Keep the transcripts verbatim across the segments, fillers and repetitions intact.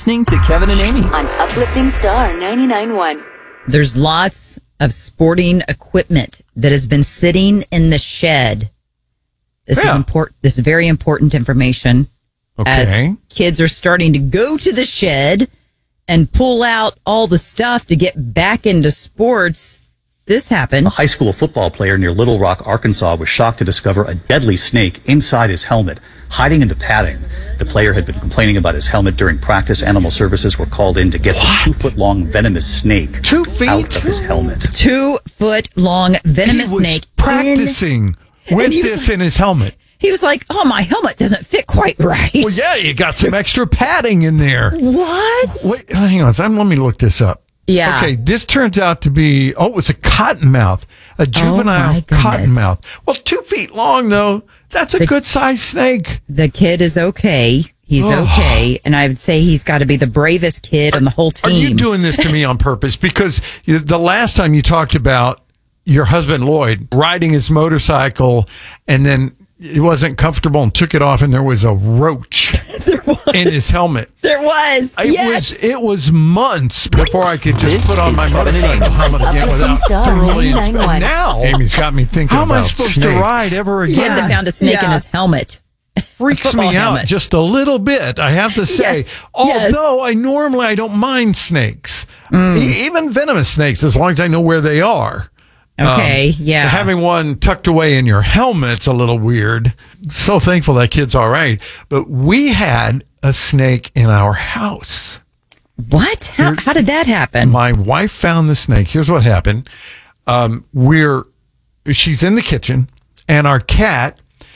Listening to Kevin and Amy on Uplifting Star ninety-nine point one. There's lots of sporting equipment that has been sitting in the shed. This Yeah. is important. This is very important information. Okay. As kids are starting to go to the shed and pull out all the stuff to get back into sports. This happened. A high school football player near Little Rock, Arkansas, was shocked to discover a deadly snake inside his helmet, hiding in the padding. The player had been complaining about his helmet during practice. Animal services were called in to get the two-foot-long venomous snake Two feet? out of his helmet. Two foot long venomous he was snake. practicing in, with he was this like, in his helmet. He was like, "Oh, my helmet doesn't fit quite right." Well, yeah, you got some extra padding in there. What? Wait, hang on. Let me look this up. Yeah. Okay, this turns out to be, oh, it was a cottonmouth, a juvenile my goodness. cottonmouth. Well, two feet long, though. That's a The- good-sized snake. The kid is okay. He's Oh. okay. And I would say he's got to be the bravest kid on the whole Are team. you doing this to me on purpose? Because you- the last time you talked about your husband, Lloyd, riding his motorcycle and then he wasn't comfortable and took it off and there was a roach in his helmet. There was. It yes. was it was months before I could just This put on is my Kevin and motorcycle Amy. helmet again Uplifting without Star thoroughly ninety-nine point one. inspecting. Now, Amy's got me thinking How am I about supposed snakes. to ride ever He again? had found a snake in Yeah. his helmet. Freaks football me out helmet. just a little bit, I have to say. Yes, yes. Although I normally I don't mind snakes, E- even venomous snakes, as long as I know where they are. Okay, Um, yeah. Having one tucked away in your helmet's a little weird. So thankful that kid's all right. But we had a snake in our house. What? How, how did that happen? My wife found the snake. Here's what happened. Um, we're, she's in the kitchen and our cat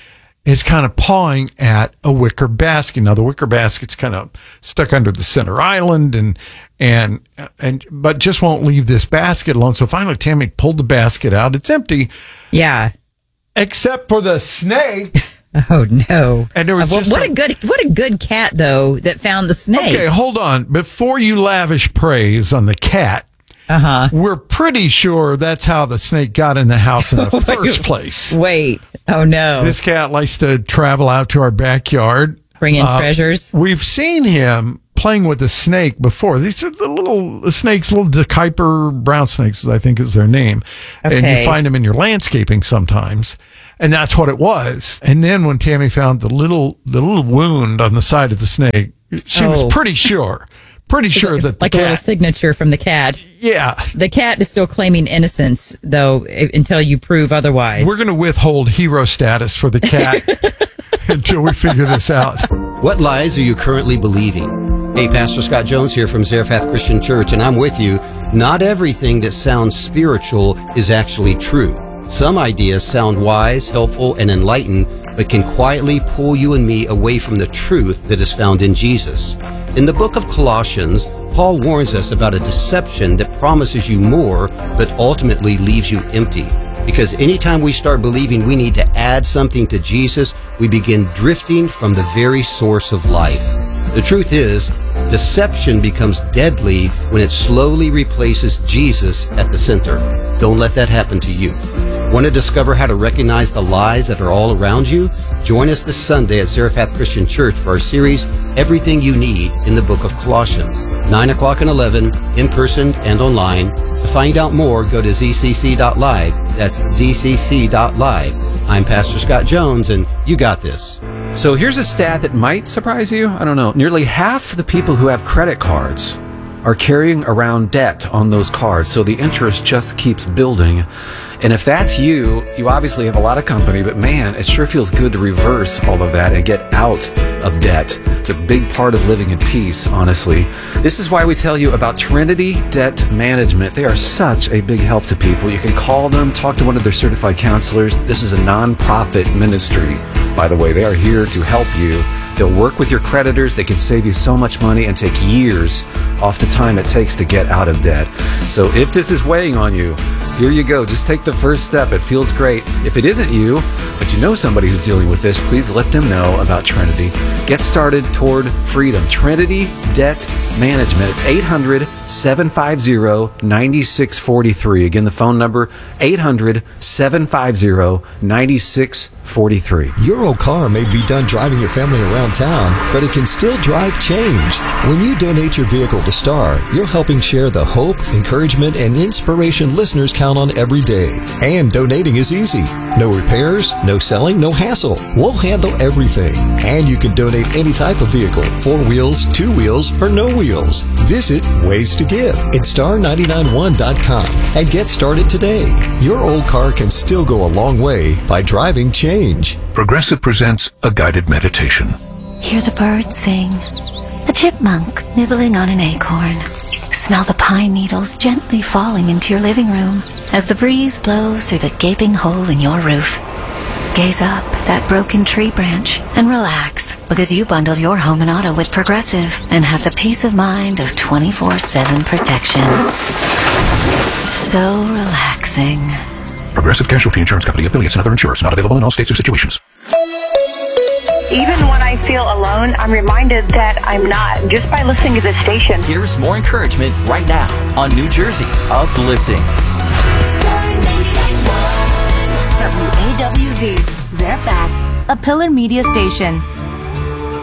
is kind of pawing at a wicker basket. Now the wicker basket's kind of stuck under the center island and, and, and, but just won't leave this basket alone. So finally Tammy pulled the basket out. It's empty Yeah. except for the snake. Oh no. And there was Uh, well, just what some- a good what a good cat though that found the snake. Okay, hold on. Before you lavish praise on the cat, Uh-huh. we're pretty sure that's how the snake got in the house in the first place. Wait. Oh no. This cat likes to travel out to our backyard. Bring in Uh, treasures. We've seen him playing with a snake before. These are the little snakes, little De Kuiper brown snakes, I think is their name. And Okay. you find them in your landscaping sometimes. And that's what it was. And then when Tammy found the little the little wound on the side of the snake, she Oh. was pretty sure, pretty sure that the Like a little cat, signature from the cat. yeah, The cat is still claiming innocence, though, i- until you prove otherwise. we're going to withhold hero status for the cat until we figure this out. What lies are you currently believing? Hey, Pastor Scott Jones here from Zarephath Christian Church, and I'm with you. Not everything that sounds spiritual is actually true. Some ideas sound wise, helpful, and enlightened, but can quietly pull you and me away from the truth that is found in Jesus. In the book of Colossians, Paul warns us about a deception that promises you more, but ultimately leaves you empty. Because anytime we start believing we need to add something to Jesus, we begin drifting from the very source of life. The truth is, deception becomes deadly when it slowly replaces Jesus at the center. Don't let that happen to you. Want to discover how to recognize the lies that are all around you? Join us this Sunday at Zarephath Christian Church for our series, Everything You Need in the Book of Colossians. nine o'clock and eleven, in person and online. To find out more, go to z c c dot live. That's z c c dot live. I'm Pastor Scott Jones, and you got this. So here's a stat that might surprise you. I don't know. Nearly half the people who have credit cards are carrying around debt on those cards, so the interest just keeps building. And if that's you, you obviously have a lot of company, but man, it sure feels good to reverse all of that and get out of debt. It's a big part of living in peace, honestly. This is why we tell you about Trinity Debt Management. They are such a big help to people. You can call them, talk to one of their certified counselors. This is a non-profit ministry, by the way. They are here to help you. They'll work with your creditors. They can save you so much money and take years off the time it takes to get out of debt. So if this is weighing on you, here you go. Just take the first step. It feels great. If it isn't you, but you know somebody who's dealing with this, please let them know about Trinity. Get started toward freedom. Trinity Debt Management. It's eight hundred, seven five zero, nine six four three. Again, the phone number, eight hundred, seven five zero, nine six four three. Your old car may be done driving your family around town, but it can still drive change. When you donate your vehicle to STAR, you're helping share the hope, encouragement, and inspiration listeners count on every day. And donating is easy. No repairs, no selling, no hassle. We'll handle everything. And you can donate any type of vehicle, four wheels, two wheels, or no wheels. Visit Ways to Give at star nine nine one dot com and get started today. Your old car can still go a long way by driving change. Progressive presents a guided meditation. Hear the birds sing. A chipmunk nibbling on an acorn. Smell the pine needles gently falling into your living room as the breeze blows through the gaping hole in your roof. Gaze up at that broken tree branch and relax, because you bundled your home and auto with Progressive and have the peace of mind of twenty-four seven protection. So relaxing. Progressive Casualty Insurance Company, affiliates, and other insurers. Not available in all states or situations. Even when I feel alone, I'm reminded that I'm not, just by listening to this station. Here's more encouragement right now on New Jersey's Uplifting. W A W Z, Zarephath, a Pillar Media station.